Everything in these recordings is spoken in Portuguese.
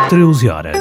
13 horas.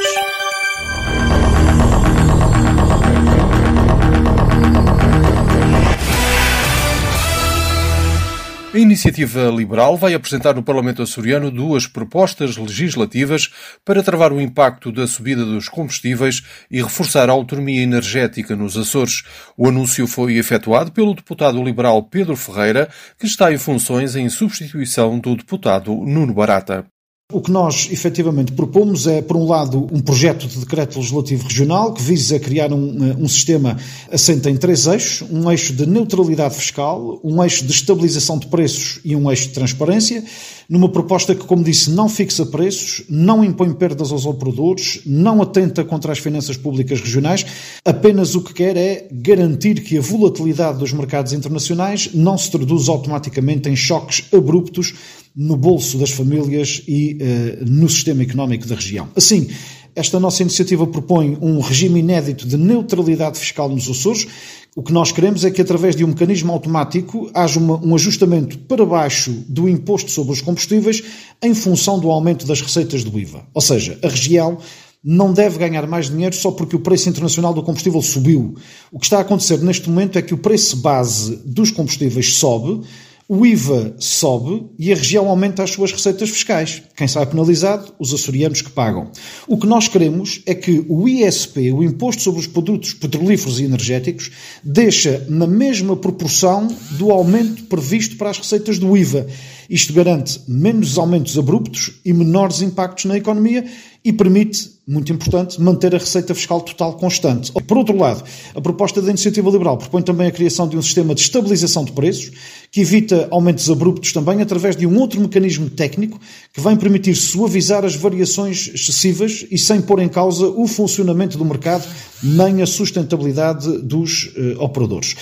A Iniciativa Liberal vai apresentar no Parlamento açoriano 2 propostas legislativas para travar o impacto da subida dos combustíveis e reforçar a autonomia energética nos Açores. O anúncio foi efetuado pelo deputado liberal Pedro Ferreira, que está em funções em substituição do deputado Nuno Barata. O que nós efetivamente propomos é, por um lado, um projeto de decreto legislativo regional que visa criar um sistema assente em 3 eixos, um eixo de neutralidade fiscal, um eixo de estabilização de preços e um eixo de transparência, numa proposta que, como disse, não fixa preços, não impõe perdas aos operadores, não atenta contra as finanças públicas regionais, apenas o que quer é garantir que a volatilidade dos mercados internacionais não se traduz automaticamente em choques abruptos no bolso das famílias e no sistema económico da região. Assim, esta nossa iniciativa propõe um regime inédito de neutralidade fiscal nos Açores. O que nós queremos é que, através de um mecanismo automático, haja um ajustamento para baixo do imposto sobre os combustíveis em função do aumento das receitas do IVA. Ou seja, a região não deve ganhar mais dinheiro só porque o preço internacional do combustível subiu. O que está a acontecer neste momento é que o preço base dos combustíveis sobe, o IVA sobe e a região aumenta as suas receitas fiscais. Quem sai penalizado? Os açorianos que pagam. O que nós queremos é que o ISP, o Imposto sobre os Produtos Petrolíferos e Energéticos, deixa na mesma proporção do aumento previsto para as receitas do IVA. Isto garante menos aumentos abruptos e menores impactos na economia e permite, muito importante, manter a receita fiscal total constante. Por outro lado, a proposta da Iniciativa Liberal propõe também a criação de um sistema de estabilização de preços que evita aumentos abruptos também através de um outro mecanismo técnico que vai permitir suavizar as variações excessivas e sem pôr em causa o funcionamento do mercado nem a sustentabilidade dos operadores.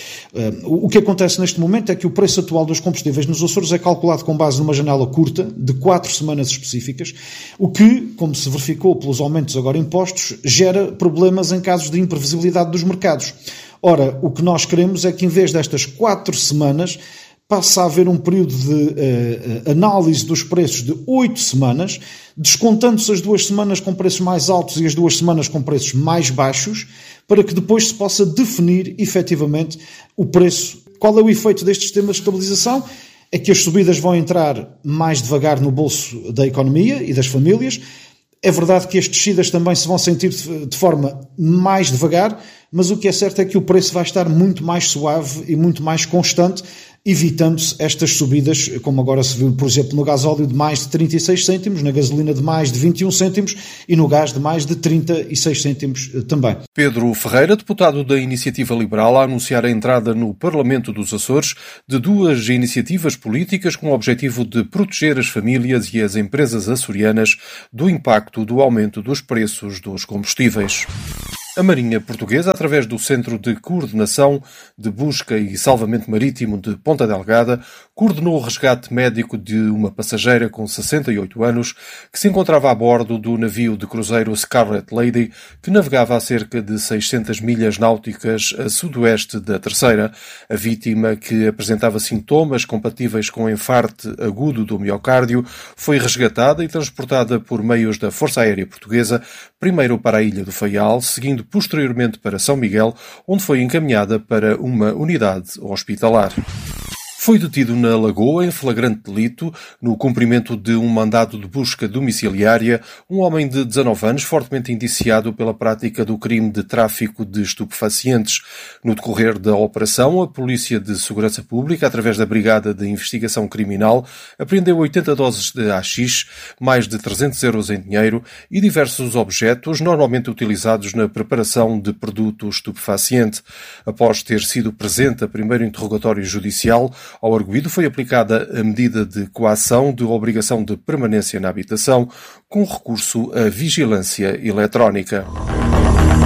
O que acontece neste momento é que o preço atual dos combustíveis nos Açores é calculado com base numa janela curta de 4 semanas específicas, o que, como se verificou pelos aumentos agora impostos, gera problemas em casos de imprevisibilidade dos mercados. Ora, o que nós queremos é que, em vez destas 4 semanas, passe a haver um período de análise dos preços de 8 semanas, descontando-se as 2 semanas com preços mais altos e as 2 semanas com preços mais baixos, para que depois se possa definir efetivamente o preço. Qual é o efeito deste sistema de estabilização? É que as subidas vão entrar mais devagar no bolso da economia e das famílias. É verdade que as descidas também se vão sentir de forma mais devagar, mas o que é certo é que o preço vai estar muito mais suave e muito mais constante, evitando-se estas subidas, como agora se viu, por exemplo, no gasóleo de mais de 36 cêntimos, na gasolina de mais de 21 cêntimos e no gás de mais de 36 cêntimos também. Pedro Ferreira, deputado da Iniciativa Liberal, a anunciar a entrada no Parlamento dos Açores de 2 iniciativas políticas com o objetivo de proteger as famílias e as empresas açorianas do impacto do aumento dos preços dos combustíveis. A Marinha Portuguesa, através do Centro de Coordenação de Busca e Salvamento Marítimo de Ponta Delgada, coordenou o resgate médico de uma passageira com 68 anos que se encontrava a bordo do navio de cruzeiro Scarlet Lady, que navegava a cerca de 600 milhas náuticas a sudoeste da Terceira. A vítima, que apresentava sintomas compatíveis com enfarte agudo do miocárdio, foi resgatada e transportada por meios da Força Aérea Portuguesa, primeiro para a Ilha do Faial, seguindo posteriormente para São Miguel, onde foi encaminhada para uma unidade hospitalar. Foi detido na Lagoa, em flagrante delito, no cumprimento de um mandado de busca domiciliária, um homem de 19 anos fortemente indiciado pela prática do crime de tráfico de estupefacientes. No decorrer da operação, a Polícia de Segurança Pública, através da Brigada de Investigação Criminal, apreendeu 80 doses de haxixe, mais de 300 euros em dinheiro e diversos objetos normalmente utilizados na preparação de produto estupefaciente. Após ter sido presente a primeiro interrogatório judicial, ao arguido foi aplicada a medida de coação de obrigação de permanência na habitação, com recurso à vigilância eletrónica.